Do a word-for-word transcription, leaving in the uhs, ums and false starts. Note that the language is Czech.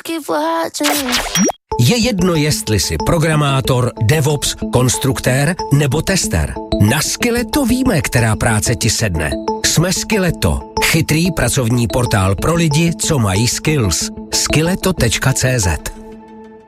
keep watching. Je jedno, jestli jsi programátor, DevOps, konstruktér nebo tester. Na Skilleto víme, která práce ti sedne. Jsme Skilleto, chytrý pracovní portál pro lidi, co mají skills. skilleto tečka cé zet